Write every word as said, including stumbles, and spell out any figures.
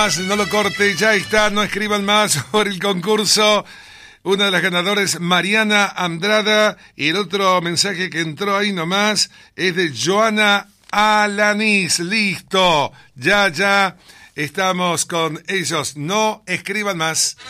No lo corte, ya está, no escriban más por el concurso. Una de las ganadoras, Mariana Andrada, y el otro mensaje que entró ahí nomás es de Joana Alanis. Listo, ya, ya estamos con ellos. No escriban más.